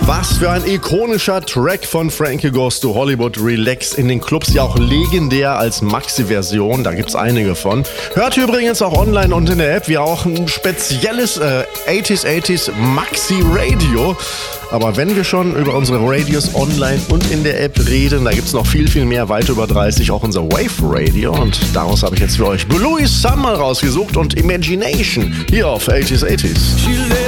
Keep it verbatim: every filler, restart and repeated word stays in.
Was für ein ikonischer Track von Frankie Goes to Hollywood, Relax, in den Clubs ja auch legendär als Maxi-Version, da gibt's einige von. Hört ihr übrigens auch online und in der App, wie auch ein spezielles äh, achtziger achtziger Maxi-Radio. Aber wenn wir schon über unsere Radios online und in der App reden, da gibt's noch viel, viel mehr, weit über dreißig, auch unser Wave Radio. Und daraus habe ich jetzt für euch Louis Summer rausgesucht und Imagination hier auf achtziger achtziger.